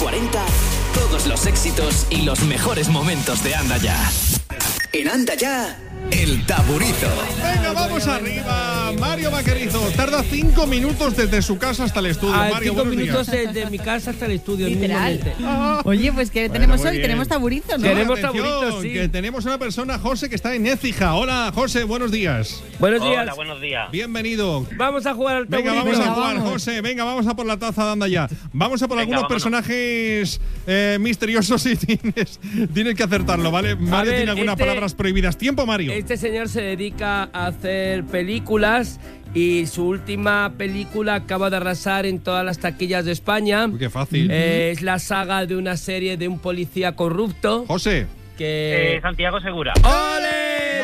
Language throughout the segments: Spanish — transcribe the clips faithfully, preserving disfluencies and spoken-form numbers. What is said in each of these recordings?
cuarenta, todos los éxitos y los mejores momentos de Anda Ya. En Anda Ya, El Taburizo. Venga, vamos arriba. Mario Vaquerizo tarda cinco minutos desde su casa hasta el estudio. Ah, Mario, cinco buenos minutos días. desde mi casa hasta el estudio. Literal. mínimamente. Oye, pues ¿qué Bueno, tenemos muy hoy? bien. Tenemos taburizo, ¿no? Tenemos Atención, taburitos, sí. que tenemos una persona, José, que está en Écija. Hola, José, buenos días. Buenos días. Hola, buenos días. Bienvenido. Vamos a jugar al Venga, taburizo. vamos a Venga, jugar, vamos. José. Venga, vamos a por la taza de Anda Ya. Vamos a por Venga, algunos vámonos. personajes eh, misteriosos y tienes, tienes que acertarlo, ¿vale? Mario ver, tiene algunas este- palabras prohibidas. Tiempo, Mario. Este señor se dedica a hacer películas y su última película acaba de arrasar en todas las taquillas de España. Uy, qué fácil. Eh, es la saga de una serie de un policía corrupto José. que... Eh, Santiago Segura. ¡Ole!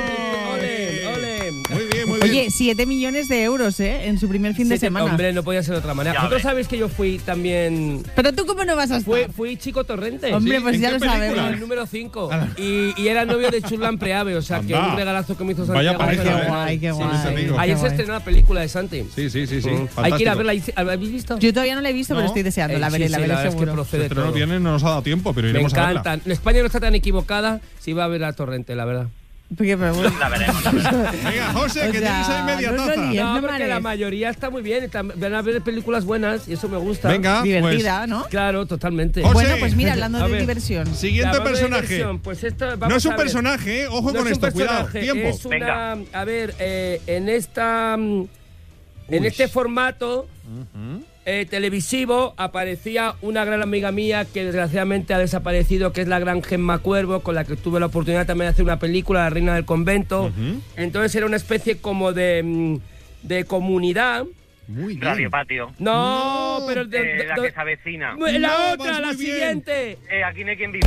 ¡Ole! ¡Ole! Muy bien, muy bien. Oye, siete millones de euros, ¿eh? En su primer fin de Siete- semana. Hombre, no podía ser de otra manera. Ya Vosotros ves. sabéis que yo fui también... Pero tú, ¿cómo no vas a estar? Fui, fui Chico Torrente. Hombre, ¿Sí? pues ¿En ya qué lo película? sabemos. El número cinco. Y, y era novio de Churlan Preave, o sea, que Anda. un regalazo que me hizo Vaya Santiago. pareja, Qué ¿eh? guay, qué Sí, guay. te digo. Ayer Qué se guay. estrenó la película de Santi. Sí, sí, sí, sí. Mm. Hay que ir Fantástico. a verla. ¿La habéis visto? Yo todavía no la he visto, ¿No? pero estoy deseando. La Eh, veré, sí, la sí, veré verdad es que seguro. procede Estreno todo. viene, no nos ha dado tiempo, pero Me iremos a verla. encantan. España no está tan equivocada si va a ver a Torrente, la verdad. Porque, pero bueno. La veremos, la veremos. Venga, José, O que sea, tienes ahí media no taza. lo líes. No, me porque marees. la mayoría está muy bien. Están- Van a ver películas buenas y eso me gusta. Venga, Divertida, ¿no? Claro, totalmente. José. Bueno, pues mira, hablando A de ver. diversión. pues, siguiente Hablando de personaje. diversión, Pues esto, No vamos es un a ver. personaje, eh. ojo No con es un esto, cuidado. personaje, Tiempo. Es una, Venga. a ver, eh, en esta, mm, en Uy. este formato eh, televisivo aparecía una gran amiga mía que desgraciadamente ha desaparecido, que es la gran Gemma Cuervo, con la que tuve la oportunidad también de hacer una película, La Reina del Convento. Ujú. Entonces era una especie como de, mm, de comunidad. Muy bien. Radio Patio. No, No, pero de, Eh, de- la de- que se avecina. la No, otra, vas la muy bien. siguiente. Eh, aquí no hay quien viva.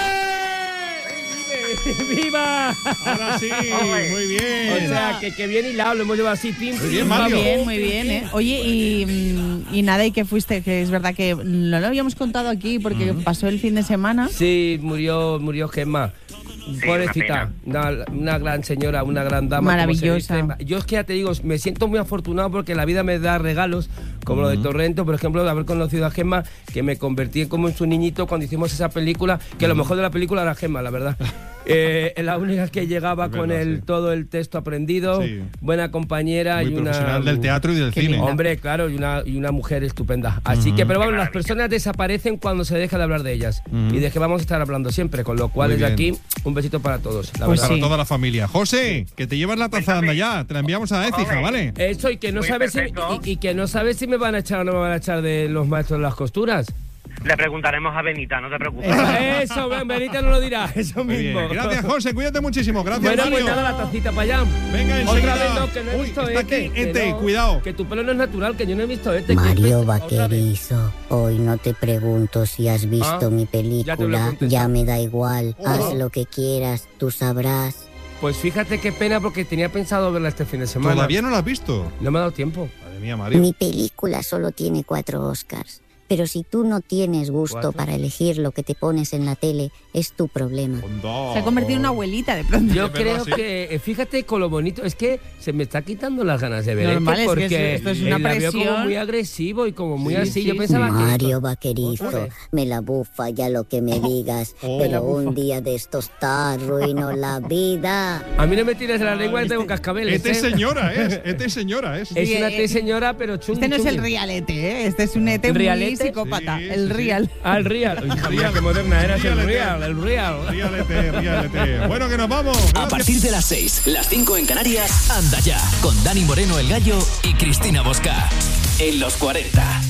¡Vive! ¡Viva! Ahora sí, Ole. muy bien. O sea, que, que bien hilado, lo hemos llevado así, pim, Muy bien, pim, Mario. Muy pim, bien, muy pim, bien, pim. ¿eh? Oye, y, mm, y nada, y que fuiste, que es verdad que no lo habíamos contado aquí porque pasó el fin de semana. Sí, murió, murió Gemma. Pobrecita, una, una gran señora, una gran dama. como se Maravillosa. dice. Yo es que ya te digo, me siento muy afortunado porque la vida me da regalos, como lo de Torrento, por ejemplo, de haber conocido a Gemma, que me convertí como en su niñito cuando hicimos esa película, que lo mejor de la película era Gemma, la verdad. Eh, la única que llegaba Es con verdad, el sí. todo el texto aprendido, Sí. buena compañera Muy y una profesional del teatro y del Qué cine. linda. Hombre, claro, y una, y una mujer estupenda. Así que, pero vamos, las personas desaparecen cuando se deja de hablar de ellas. Ujú. Y de que vamos a estar hablando siempre, con lo cual Muy desde bien. aquí, un besito para todos. La Pues verdad. Para sí. toda la familia. José, que te llevas la taza de Anda Ya. Te la enviamos a Écija, Ole. ¿vale? Eso, y que no Muy sabes si, perfecto. y, y que no sabes si me van a echar o no me van a echar de los maestros de las costuras. Le preguntaremos a Benita, no te preocupes. Eso, Ben, Benita no lo dirá, eso Muy mismo. bien. Gracias, José. Cuídate muchísimo. Gracias, Bueno, Mario. pues nada, la tacita para allá. Venga, Otra enseguida. vez no, que no he Uy, visto está este. aquí, que este, no, cuidado. Que tu pelo no es natural, que yo no he visto este. que Mario este- otra vez. Vaquerizo, hoy no te pregunto si has visto Ah, mi ya te lo he película, contestado. ya me da igual, Oh. haz lo que quieras, tú sabrás. Pues fíjate qué pena porque tenía pensado verla este fin de semana. Todavía no la has visto. No me ha dado tiempo. Madre mía, Mario. Mi película solo tiene cuatro Oscars, pero si tú no tienes gusto ¿Cuatro? para elegir lo que te pones en la tele, es tu problema. Onda. Se ha convertido en una abuelita de pronto. Yo Es verdad, creo sí. que, eh, fíjate con lo bonito, es que se me está quitando las ganas de ver Normal, esto, es que porque esto es una eh, la veo como presión. muy agresivo y como muy Sí, así. sí, Yo pensaba que Mario esto- Vaquerizo, Ole. me la bufa ya lo que me digas, Oh. pero La bufa. un día de estos te arruino la vida. a mí no me tires de la lengua y tengo cascabeles. Este es ¿eh? señora, es. Este es señora, es. Es Sí, una eh, T señora, pero chungi, Este no es el chungi. realete, ¿eh? Este es un ete muy ¿Realete? psicópata. Sí, el sí, sí. real. Ah, el real. Hija mía, qué moderna eras, el Realete. real, el real. Ríalete, ríalete. Bueno, que nos vamos. A Gracias. partir de las seis, las cinco en Canarias, Anda Ya, con Dani Moreno el Gallo y Cristina Bosca. En los cuarenta.